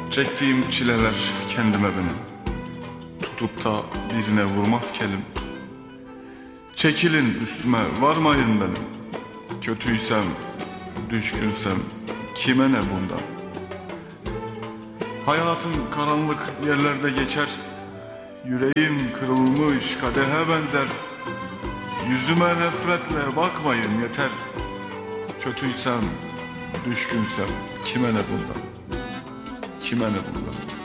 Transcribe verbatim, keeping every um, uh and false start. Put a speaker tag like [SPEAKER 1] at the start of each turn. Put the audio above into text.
[SPEAKER 1] Çektiğim çileler kendime benim, tutup da birine vurmaz kelim. Çekilin üstüme, varmayın benim. Kötüysem, düşkünsem kime ne bundan? Hayatım karanlık yerlerde geçer. Yüreğim kırılmış kadehe benzer. Yüzüme nefretle bakmayın yeter. Kötüysem, düşkünsem kime ne bundan? Kime ne bundan?